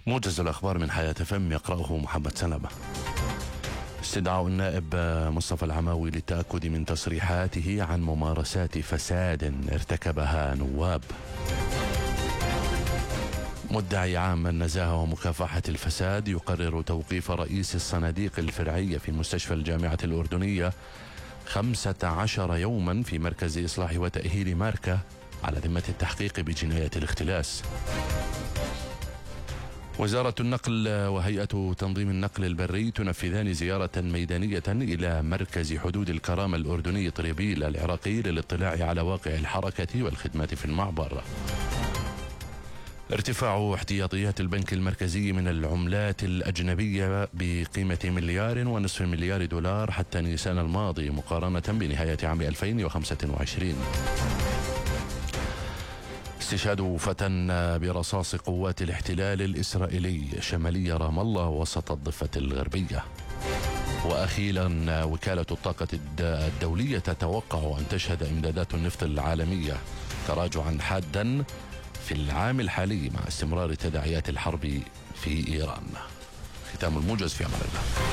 موجز الأخبار من حياة فم يقرأه محمد سلامة. استدعاء النائب مصطفى العماوي للتأكد من تصريحاته عن ممارسات فساد ارتكبها نواب. مدعي عام النزاهة ومكافحة الفساد يقرر توقيف رئيس الصناديق الفرعية في مستشفى الجامعة الأردنية 15 يوما في مركز إصلاح وتأهيل ماركة على ذمة التحقيق بجناية الاختلاس. وزارة النقل وهيئة تنظيم النقل البري تنفذان زيارة ميدانية إلى مركز حدود الكرامة الأردني طريبيل العراقي للاطلاع على واقع الحركة والخدمات في المعبر. ارتفاع احتياطيات البنك المركزي من العملات الأجنبية بقيمة $1.5 مليار حتى نيسان الماضي مقارنة بنهاية عام 2025. استشهاد فتى برصاص قوات الاحتلال الإسرائيلي شمالي رام الله وسط الضفة الغربية. وأخيرا وكالة الطاقة الدولية تتوقع أن تشهد إمدادات النفط العالمية تراجعا حادا في العام الحالي مع استمرار تداعيات الحرب في إيران. ختام الموجز، في أمان الله.